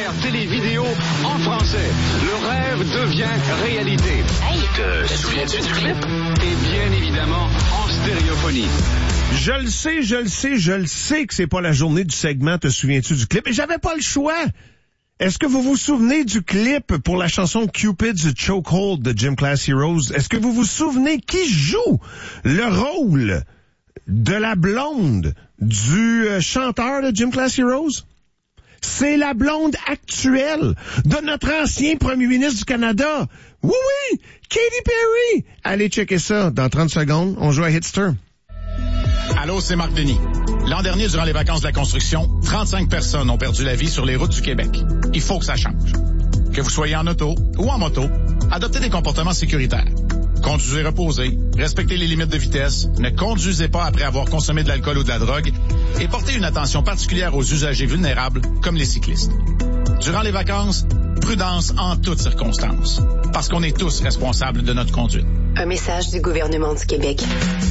documentaires, télé-vidéo en français. Le rêve devient réalité. Hey, te souviens-tu du clip? Et bien évidemment, en stéréophonie. Je le sais que c'est pas la journée du segment Te souviens-tu du clip? Mais j'avais pas le choix. Est-ce que vous vous souvenez du clip pour la chanson Cupid's Chokehold de Gym Class Heroes? Est-ce que vous vous souvenez qui joue le rôle de la blonde du chanteur de Gym Class Heroes? C'est la blonde actuelle de notre ancien premier ministre du Canada. Oui, Katy Perry. Allez checker ça. Dans 30 secondes, on joue à Hitster. Allô, c'est Marc Denis. L'an dernier, durant les vacances de la construction, 35 personnes ont perdu la vie sur les routes du Québec. Il faut que ça change. Que vous soyez en auto ou en moto, adoptez des comportements sécuritaires. Conduisez reposé, respectez les limites de vitesse, ne conduisez pas après avoir consommé de l'alcool ou de la drogue et portez une attention particulière aux usagers vulnérables comme les cyclistes. Durant les vacances, prudence en toutes circonstances, parce qu'on est tous responsables de notre conduite. Un message du gouvernement du Québec.